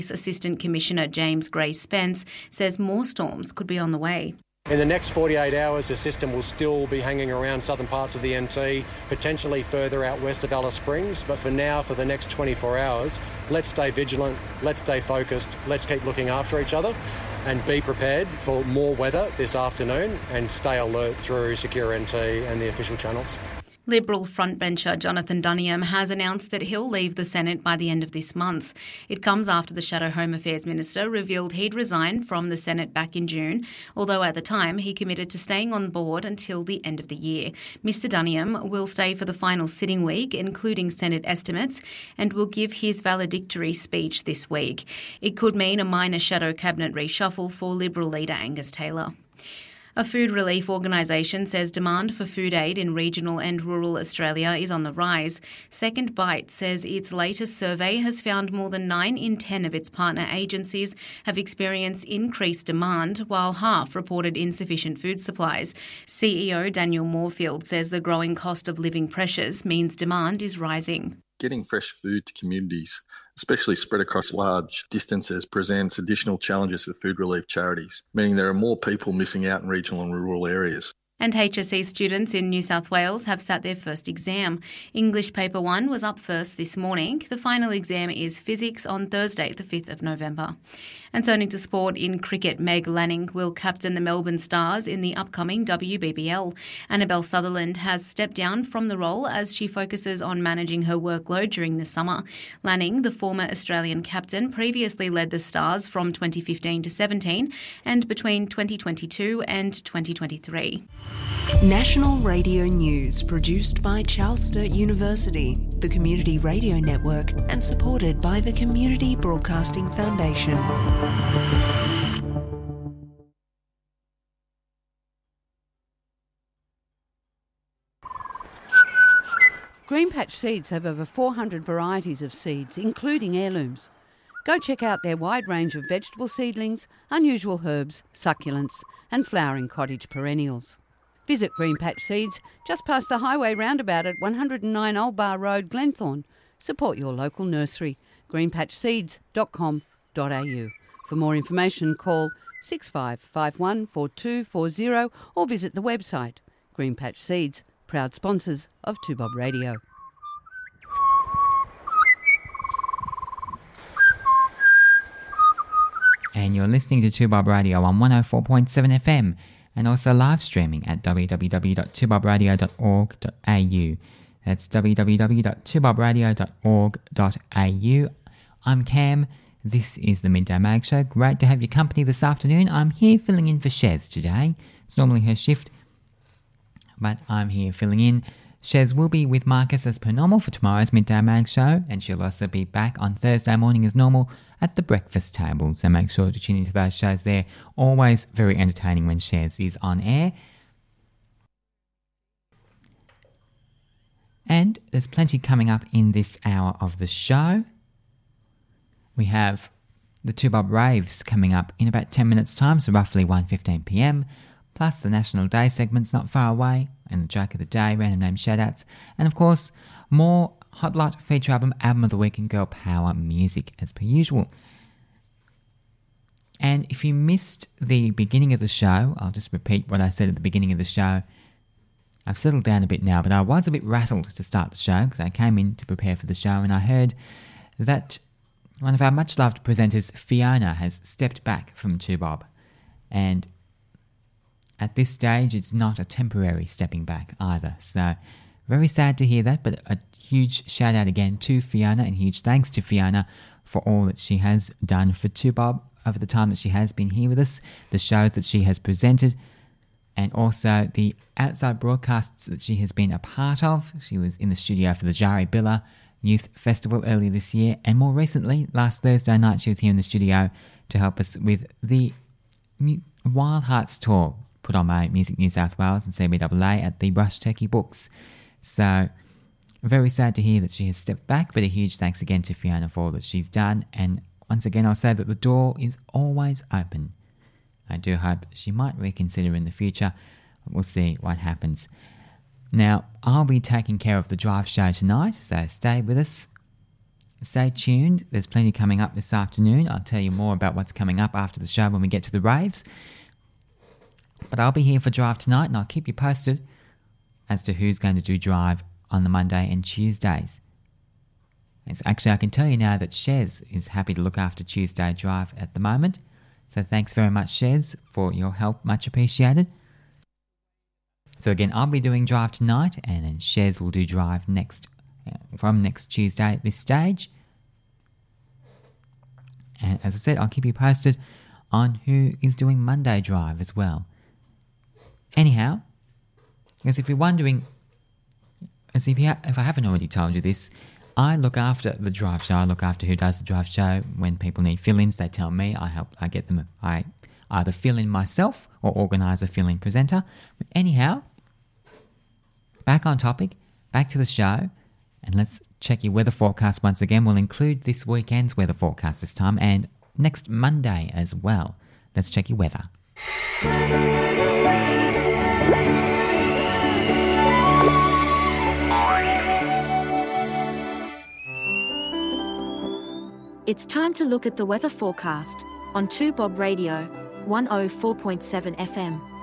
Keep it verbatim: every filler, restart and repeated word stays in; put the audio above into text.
Assistant Commissioner James Gray-Spence says more storms could be on the way. In the next forty-eight hours, the system will still be hanging around southern parts of the N T, potentially further out west of Alice Springs. But for now, for the next twenty-four hours, let's stay vigilant, let's stay focused, let's keep looking after each other and be prepared for more weather this afternoon and stay alert through Secure N T and the official channels. Liberal frontbencher Jonathan Duniam has announced that he'll leave the Senate by the end of this month. It comes after the Shadow Home Affairs Minister revealed he'd resign from the Senate back in June, although at the time he committed to staying on board until the end of the year. Mister Duniam will stay for the final sitting week, including Senate estimates, and will give his valedictory speech this week. It could mean a minor shadow cabinet reshuffle for Liberal leader Angus Taylor. A food relief organisation says demand for food aid in regional and rural Australia is on the rise. Second Bite says its latest survey has found more than nine in ten of its partner agencies have experienced increased demand, while half reported insufficient food supplies. C E O Daniel Moorfield says the growing cost of living pressures means demand is rising. Getting fresh food to communities, especially spread across large distances, presents additional challenges for food relief charities, meaning there are more people missing out in regional and rural areas. And H S C students in New South Wales have sat their first exam. English Paper one was up first this morning. The final exam is Physics on Thursday, the fifth of November. And turning to sport, in cricket, Meg Lanning will captain the Melbourne Stars in the upcoming W B B L. Annabelle Sutherland has stepped down from the role as she focuses on managing her workload during the summer. Lanning, the former Australian captain, previously led the Stars from twenty fifteen to seventeen and between twenty twenty-two and twenty twenty-three. National Radio News, produced by Charles Sturt University, the Community Radio Network, and supported by the Community Broadcasting Foundation. Greenpatch Seeds have over four hundred varieties of seeds, including heirlooms. Go check out their wide range of vegetable seedlings, unusual herbs, succulents, and flowering cottage perennials. Visit Greenpatch Seeds just past the highway roundabout at one oh nine Old Bar Road, Glenthorne. Support your local nursery, greenpatch seeds dot com dot a u. For more information, call six five five one four two four zero or visit the website. Greenpatch Seeds, proud sponsors of two Bob Radio. And you're listening to two Bob Radio on one oh four point seven F M. And also live streaming at w w w dot two bob radio dot org dot a u. That's w w w dot two bob radio dot org dot a u. I'm Cam. This is the Midday Mag Show. Great to have your company this afternoon. I'm here filling in for Shez today. It's normally her shift, but I'm here filling in. Shez will be with Marcus as per normal for tomorrow's Midday Mag Show, and she'll also be back on Thursday morning as normal at the breakfast table, so make sure to tune into those shows there. Always very entertaining when Shez is on air. And there's plenty coming up in this hour of the show. We have the two Bob Raves coming up in about ten minutes time, so roughly one fifteen p m, plus the National Day segments not far away, and the joke of the day, random name shoutouts, and of course more Hot Lot feature album, album of the week and girl power music as per usual. And if you missed the beginning of the show, I'll just repeat what I said at the beginning of the show. I've settled down a bit now, but I was a bit rattled to start the show because I came in to prepare for the show and I heard that one of our much loved presenters, Fiona, has stepped back from two Bob. And at this stage, it's not a temporary stepping back either. So very sad to hear that, but a huge shout out again to Fiona and huge thanks to Fiona for all that she has done for two Bob over the time that she has been here with us, the shows that she has presented, and also the outside broadcasts that she has been a part of. She was in the studio for the Jari Billa Youth Festival earlier this year, and more recently, last Thursday night, she was here in the studio to help us with the Wild Hearts Tour put on by Music New South Wales and C B A A at the Brush Turkey Books. So very sad to hear that she has stepped back, but a huge thanks again to Fiona for all that she's done. And once again, I'll say that the door is always open. I do hope she might reconsider in the future. We'll see what happens. Now, I'll be taking care of the drive show tonight, so stay with us. stay tuned. There's plenty coming up this afternoon. I'll tell you more about what's coming up after the show when we get to the raves. But I'll be here for Drive tonight, and I'll keep you posted as to who's going to do Drive on the Monday and Tuesdays. And so actually, I can tell you now that Shez is happy to look after Tuesday Drive at the moment. So thanks very much, Shez, for your help. Much appreciated. So again, I'll be doing Drive tonight, and then Shez will do Drive next uh, from next Tuesday at this stage. And as I said, I'll keep you posted on who is doing Monday Drive as well. Anyhow, because if you're wondering, as if, you ha- if I haven't already told you this, I look after the Drive show. I look after who does the Drive show. When people need fill-ins, they tell me. I help. I get them. I either fill in myself or organise a fill-in presenter. But anyhow, back on topic, back to the show, and let's check your weather forecast once again. We'll include this weekend's weather forecast this time, and next Monday as well. Let's check your weather. It's time to look at the weather forecast on two Bob Radio, one oh four point seven F M.